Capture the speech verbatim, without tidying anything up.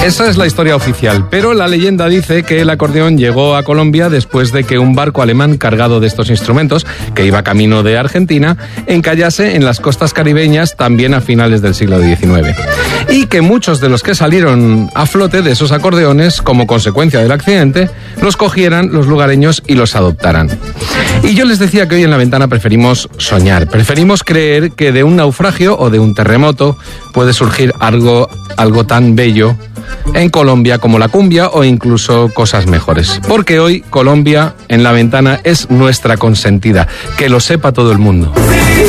Esa es la historia oficial, pero la leyenda dice que el acordeón llegó a Colombia después de que un barco alemán cargado de estos instrumentos, que iba camino de Argentina, encallase en las costas caribeñas también a finales del siglo diecinueve. Y que muchos de los que salieron a flote de esos acordeones, como consecuencia del accidente, los cogieran los lugareños y los adoptaran. Y yo les decía que hoy en La Ventana preferimos soñar, preferimos creer que de un naufragio o de un terremoto puede surgir algo, algo tan bello en Colombia como la cumbia o incluso cosas mejores. Porque hoy Colombia en La Ventana es nuestra consentida, que lo sepa todo el mundo.